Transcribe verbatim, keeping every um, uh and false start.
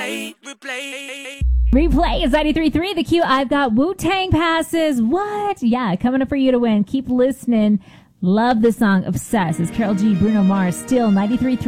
replay, replay. Replay is ninety-three point three. The Q. I've got Wu-Tang passes. What? Yeah, coming up for you to win. Keep listening. Love the song. Obsessed. It's Carol G, Bruno Mars. Still ninety-three point three.